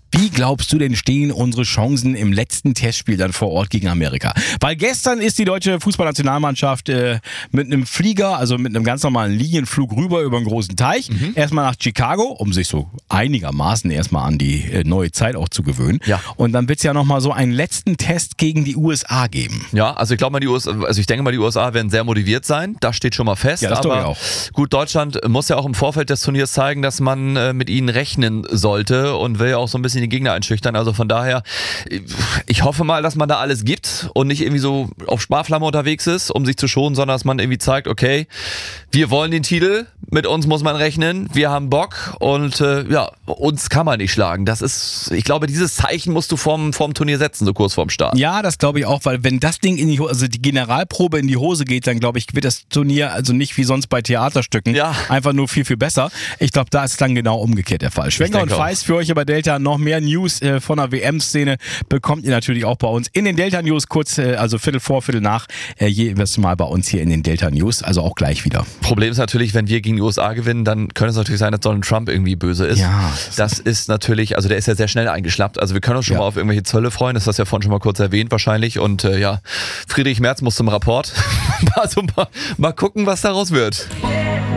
Wie glaubst du denn, stehen unsere Chancen im letzten Testspiel dann vor Ort gegen Amerika? Weil gestern ist die deutsche Fußballnationalmannschaft mit einem Flieger, also mit einem ganz normalen Linienflug rüber über einen großen Teich, erstmal nach Chicago, um sich so einigermaßen erstmal an die neue Zeit auch zu gewöhnen. Ja. Und dann wird es ja nochmal so einen letzten Test gegen die USA geben. Ja, also ich glaube ich denke mal, die USA werden sehr motiviert sein. Das steht schon mal fest. Ja, das glaube ich aber auch. Gut, Deutschland muss ja auch im Vorfeld des Turniers zeigen, dass man mit ihnen rechnen sollte und will ja auch so ein bisschen die Gegner einschüchtern. Also von daher, ich hoffe mal, dass man da alles gibt und nicht irgendwie so auf Sparflamme unterwegs ist, um sich zu schonen, sondern dass man irgendwie zeigt, okay, wir wollen den Titel, mit uns muss man rechnen, wir haben Bock und uns kann man nicht schlagen. Das ist, ich glaube, dieses Zeichen musst du vorm Turnier setzen, so kurz vorm Start. Ja, das glaube ich auch, weil wenn das Ding in die Hose, also die Generalprobe in die Hose geht, dann glaube ich, wird das Turnier also nicht wie sonst bei Theaterstücken, einfach nur viel, viel besser. Ich glaube, da ist dann genau umgekehrt der Fall. Schwenker und Feist für euch bei Delta. Noch mehr News von der WM-Szene bekommt ihr natürlich auch bei uns in den Delta News, kurz, also Viertel vor, Viertel nach, jedes Mal bei uns hier in den Delta News, also auch gleich wieder. Problem ist natürlich, wenn wir gegen die USA gewinnen, dann könnte es natürlich sein, dass Donald Trump irgendwie böse ist. Ja. Das ist natürlich, also der ist ja sehr schnell eingeschnappt. Also wir können uns schon mal auf irgendwelche Zölle freuen, das hast du ja vorhin schon mal kurz erwähnt wahrscheinlich. Und Friedrich Merz muss zum Rapport. Mal gucken, was daraus wird.